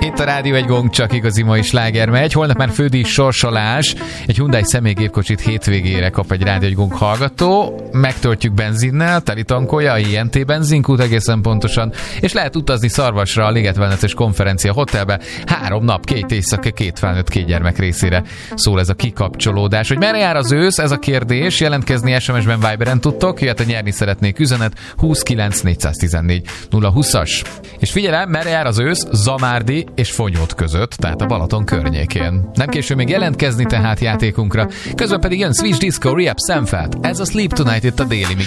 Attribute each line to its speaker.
Speaker 1: Itt a Rádió Egy Gong, csak igazi mai sláger megy. Holnap már fődíj sorsolás. Egy Hyundai személygépkocsit hétvégére kap egy Rádió Egy Gong hallgató. Megtöltjük benzinnel, teli tankolja, a INT benzinkút egészen pontosan, és lehet utazni Szarvasra a Liget Wellness konferencia hotelbe. 3 nap, 2 éjszaka, 2 felnőtt, 2 gyermek részére szól ez a kikapcsolódás. Hogy merre jár az ősz, ez a kérdés. Jelentkezni SMS-ben, Viberen tudtok, illetve nyerni szeretnék üzenet 29 414 020-as. És figyelem, merre jár az ősz? Zamárdi és Fonyód között, tehát a Balaton környékén. Nem késő még jelentkezni tehát játékunkra. Közben pedig jön Switch Disco, Rehab, Szemfeld. Ez a Sleep Tonight itt a Déli